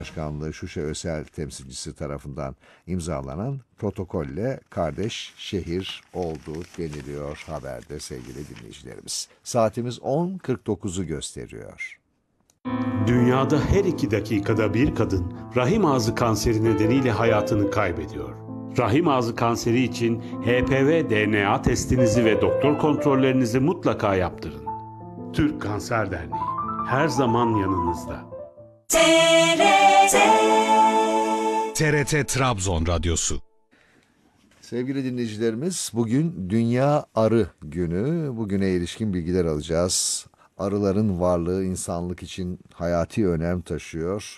Başkanlığı Şuşa Özel Temsilcisi tarafından imzalanan protokolle kardeş şehir oldu deniliyor haberde sevgili dinleyicilerimiz. Saatimiz 10.49'u gösteriyor. Dünyada her 2 dakikada bir kadın rahim ağzı kanseri nedeniyle hayatını kaybediyor. Rahim ağzı kanseri için HPV DNA testinizi ve doktor kontrollerinizi mutlaka yaptırın. Türk Kanser Derneği her zaman yanınızda. TRT Trabzon Radyosu. Sevgili dinleyicilerimiz, bugün Dünya Arı Günü. Bugüne ilişkin bilgiler alacağız. Arıların varlığı insanlık için hayati önem taşıyor.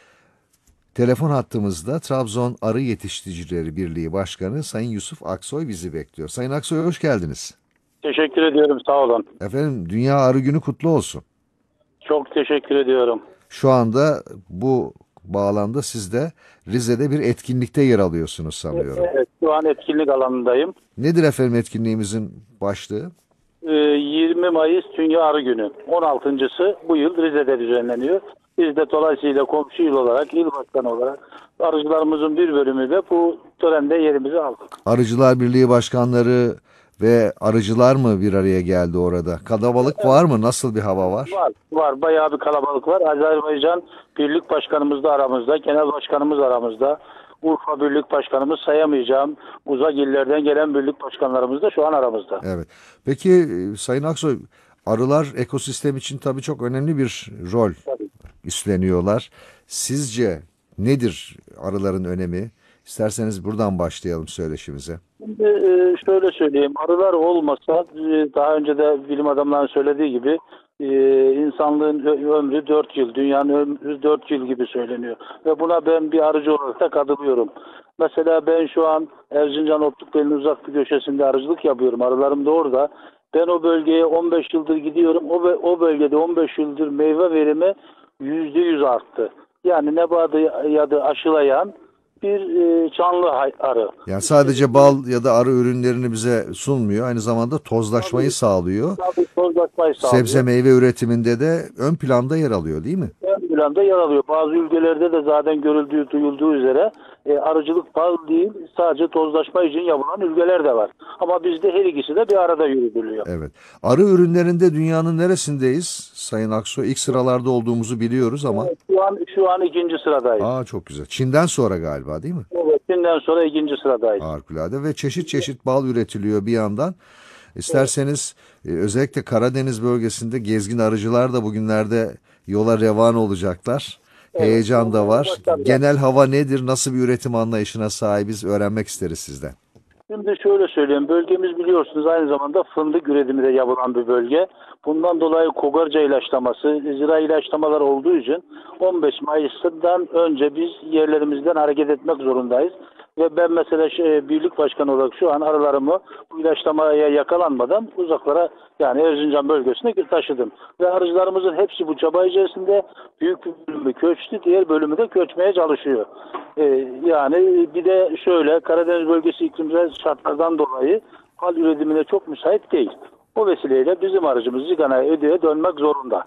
Telefon hattımızda Trabzon Arı Yetiştiricileri Birliği Başkanı Sayın Yusuf Aksoy bizi bekliyor. Sayın Aksoy, hoş geldiniz. Teşekkür ediyorum, sağ olun. Efendim, Dünya Arı Günü kutlu olsun. Çok teşekkür ediyorum. Şu anda bu bağlamda siz de Rize'de bir etkinlikte yer alıyorsunuz sanıyorum. Evet, şu an etkinlik alanındayım. Nedir efendim etkinliğimizin başlığı? 20 Mayıs Dünya Arı Günü. 16.sı bu yıl Rize'de düzenleniyor. Biz de dolayısıyla komşu il olarak, il başkanı olarak arıcılarımızın bir bölümü de bu törende yerimizi aldık. Arıcılar Birliği Başkanları ve arıcılar mı bir araya geldi orada? Kalabalık var mı? Nasıl bir hava var? Var. Bayağı bir kalabalık var. Azerbaycan Birlik Başkanımız da aramızda, Genel Başkanımız aramızda. Urfa Birlik Başkanımız, sayamayacağım uzak illerden gelen birlik başkanlarımız da şu an aramızda. Evet. Peki Sayın Aksoy, arılar ekosistem için tabii çok önemli bir rol üstleniyorlar. Sizce nedir arıların önemi? İsterseniz buradan başlayalım söyleşimize. Şimdi şöyle söyleyeyim, arılar olmasa daha önce de bilim adamlarının söylediği gibi insanlığın ömrü 4 yıl, dünyanın ömrü 4 yıl gibi söyleniyor. Ve buna ben bir arıcı olarak da katılıyorum. Mesela ben şu an Erzincan Otlukbeyli'nin uzak bir köşesinde arıcılık yapıyorum. Arılarım da orada. Ben o bölgeye 15 yıldır gidiyorum. O bölgede 15 yıldır meyve verimi %100 arttı. Yani nebadı ya da aşılayan bir canlı arı. Yani sadece bal ya da arı ürünlerini bize sunmuyor. Aynı zamanda tozlaşmayı sağlıyor. Tabii tozlaşmayı sağlıyor. Sebze meyve üretiminde de ön planda yer alıyor değil mi? Ön planda yer alıyor. Bazı ülkelerde de zaten görüldüğü, duyulduğu üzere arıcılık bal değil, sadece tozlaşma için yapılan ülkeler de var. Ama bizde her ikisi de bir arada yürütülüyor. Evet. Arı ürünlerinde dünyanın neresindeyiz? Sayın Aksoy, ilk sıralarda olduğumuzu biliyoruz ama. Evet, şu an ikinci sıradayız. Aa, çok güzel. Çin'den sonra galiba değil mi? Evet, Çin'den sonra ikinci sıradayız. Harikulade ve çeşit çeşit bal üretiliyor bir yandan. İsterseniz özellikle Karadeniz bölgesinde gezgin arıcılar da bugünlerde yola revan olacaklar. Evet, Heyecan da var. tabii. Genel hava nedir? Nasıl bir üretim anlayışına sahibiz? Öğrenmek isteriz sizden. Şimdi şöyle söyleyeyim, bölgemiz biliyorsunuz aynı zamanda fındık üretimi de yapılan bir bölge. Bundan dolayı kogarca ilaçlaması, zira ilaçlamalar olduğu için 15 Mayıs'tan önce biz yerlerimizden hareket etmek zorundayız. Ve ben mesela birlik başkanı olarak şu an arılarımı bu ilaçlamaya yakalanmadan uzaklara, yani Erzincan bölgesine taşıdım. Ve arıcılarımızın hepsi bu çaba içerisinde, büyük bir bölümü göçtü, diğer bölümü de göçmeye çalışıyor. Yani bir de şöyle, Karadeniz bölgesi iklimsel şartlardan dolayı bal üretimine çok müsait değil. O vesileyle bizim arıcımız Zigana'ya, Öde'ye dönmek zorunda.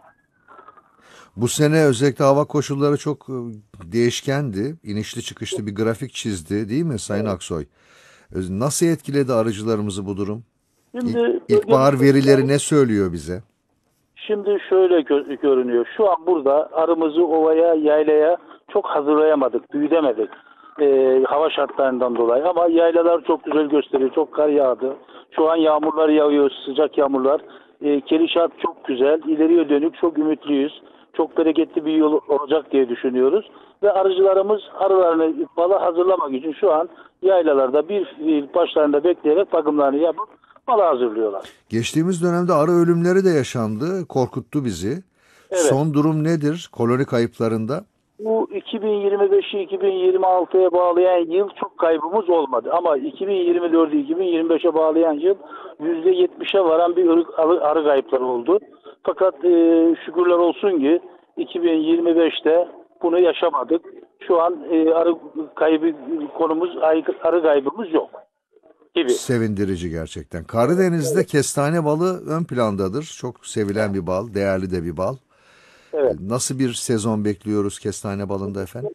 Bu sene özellikle hava koşulları çok değişkendi. İnişli çıkışlı bir grafik çizdi değil mi Sayın Aksoy? Nasıl etkiledi arıcılarımızı bu durum? Şimdi İlkbahar verileri ne söylüyor bize? Şimdi şöyle görünüyor. Şu an burada arımızı ovaya, yaylaya çok hazırlayamadık, büyütemedik. Hava şartlarından dolayı. Ama yaylalar çok güzel gösteriyor. Çok kar yağdı. Şu an yağmurlar yağıyor, sıcak yağmurlar. Kelişat çok güzel. İleriye dönük çok ümitliyiz. Çok bereketli bir yıl olacak diye düşünüyoruz. Ve arıcılarımız arılarını bala hazırlamak için şu an yaylalarda bir başlarında bekleyerek bakımlarını yapıp bala hazırlıyorlar. Geçtiğimiz dönemde arı ölümleri de yaşandı. Korkuttu bizi. Evet. Son durum nedir koloni kayıplarında? Bu 2025'i 2026'ya bağlayan yıl çok kaybımız olmadı. Ama 2024'ü 2025'e bağlayan yıl %70'e varan bir arı kayıpları oldu. Fakat şükürler olsun ki 2025'te bunu yaşamadık. Şu an arı kaybı konumuz, arı kaybımız yok gibi. Sevindirici gerçekten. Karadeniz'de kestane balı ön plandadır. Çok sevilen bir bal, değerli de bir bal. Evet. Nasıl bir sezon bekliyoruz kestane balında efendim?